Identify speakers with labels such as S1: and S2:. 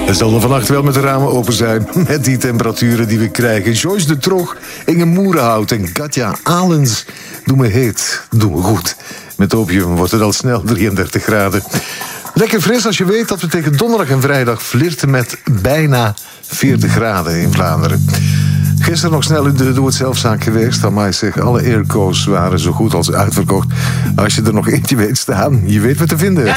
S1: Het zal er vannacht wel met de ramen open zijn. Met die temperaturen die we krijgen. Joyce de Trog, Inge Moerenhout en Katja Alens. Doe me heet, doe me goed. Met opium wordt het al snel 33 graden. Lekker fris als je weet dat we tegen donderdag en vrijdag flirten met bijna 40 graden in Vlaanderen. Gisteren nog snel in de doe-het-zelfzaak geweest. Amai zeg, alle airco's waren zo goed als uitverkocht. Als je er nog eentje weet staan, je weet wat te vinden.